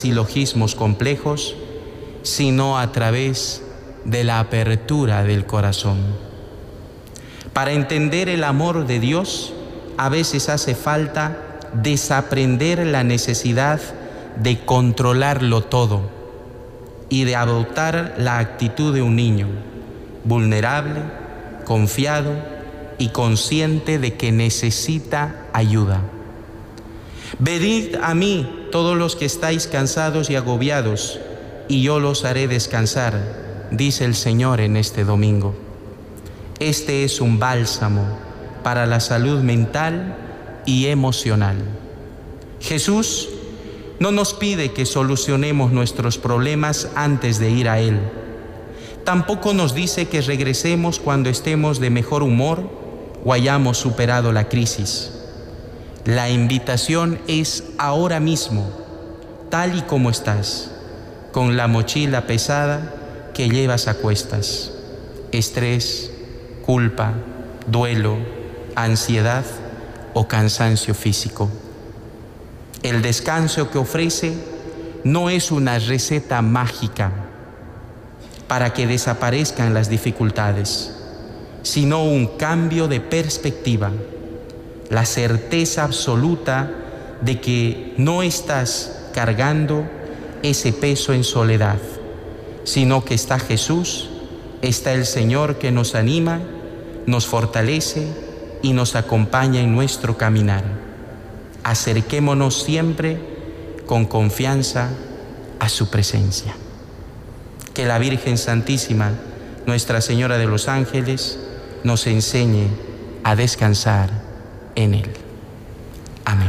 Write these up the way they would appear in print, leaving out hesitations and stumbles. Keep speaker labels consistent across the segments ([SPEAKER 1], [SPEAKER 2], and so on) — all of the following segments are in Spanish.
[SPEAKER 1] silogismos complejos, sino a través de la apertura del corazón. Para entender el amor de Dios, a veces hace falta desaprender la necesidad de controlarlo todo y de adoptar la actitud de un niño, vulnerable, confiado y consciente de que necesita ayuda. Venid a mí todos los que estáis cansados y agobiados, y yo los haré descansar, dice el Señor en este domingo. Este es un bálsamo para la salud mental y emocional. Jesús no nos pide que solucionemos nuestros problemas antes de ir a Él. Tampoco nos dice que regresemos cuando estemos de mejor humor o hayamos superado la crisis. La invitación es ahora mismo, tal y como estás, con la mochila pesada que llevas a cuestas. Estrés, culpa, duelo, ansiedad o cansancio físico. El descanso que ofrece no es una receta mágica para que desaparezcan las dificultades, sino un cambio de perspectiva, la certeza absoluta de que no estás cargando ese peso en soledad, sino que está Jesús, está el Señor que nos anima, nos fortalece y nos acompaña en nuestro caminar. Acerquémonos siempre con confianza a su presencia. Que la Virgen Santísima, Nuestra Señora de los Ángeles, nos enseñe a descansar en Él. Amén.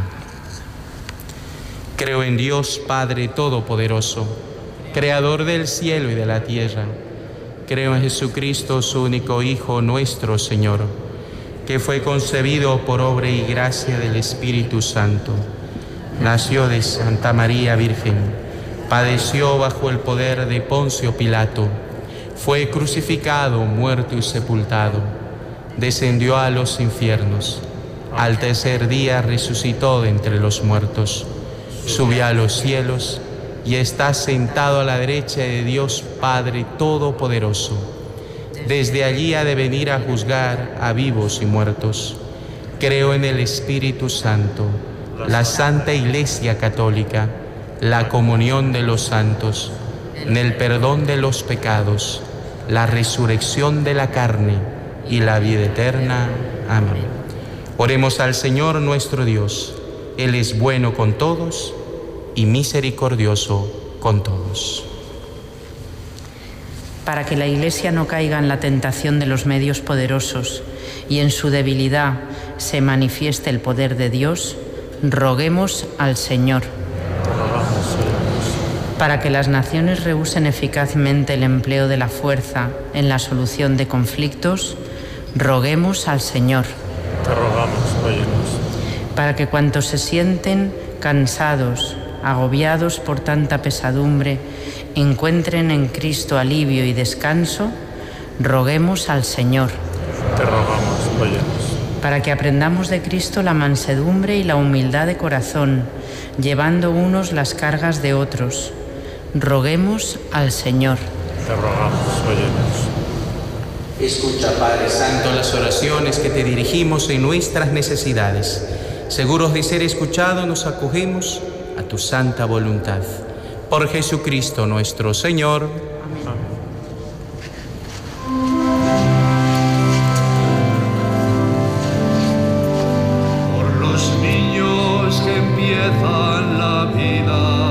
[SPEAKER 1] Creo en Dios Padre Todopoderoso, Creador del cielo y de la tierra. Creo en Jesucristo, su único Hijo, nuestro Señor, que fue concebido por obra y gracia del Espíritu Santo. Nació de Santa María Virgen, padeció bajo el poder de Poncio Pilato, fue crucificado, muerto y sepultado, descendió a los infiernos, al tercer día resucitó de entre los muertos, subió a los cielos y está sentado a la derecha de Dios Padre Todopoderoso. Desde allí ha de venir a juzgar a vivos y muertos. Creo en el Espíritu Santo, la Santa Iglesia Católica, la comunión de los santos, en el perdón de los pecados, la resurrección de la carne y la vida eterna. Amén. Oremos al Señor nuestro Dios. Él es bueno con todos y misericordioso con todos.
[SPEAKER 2] Para que la Iglesia no caiga en la tentación de los medios poderosos y en su debilidad se manifieste el poder de Dios, roguemos al Señor. Para que las naciones rehúsen eficazmente el empleo de la fuerza en la solución de conflictos, roguemos al Señor.
[SPEAKER 3] Te rogamos, óyenos.
[SPEAKER 2] Para que cuantos se sienten cansados, agobiados por tanta pesadumbre, encuentren en Cristo alivio y descanso, roguemos al Señor.
[SPEAKER 3] Te rogamos, óyenos.
[SPEAKER 2] Para que aprendamos de Cristo la mansedumbre y la humildad de corazón, llevando unos las cargas de otros, roguemos al Señor.
[SPEAKER 3] Te rogamos, óyenos.
[SPEAKER 1] Escucha, Padre Santo, las oraciones que te dirigimos en nuestras necesidades. Seguros de ser escuchados, nos acogemos a tu santa voluntad. Por Jesucristo nuestro Señor.
[SPEAKER 3] Amén.
[SPEAKER 4] Por los niños que empiezan la vida,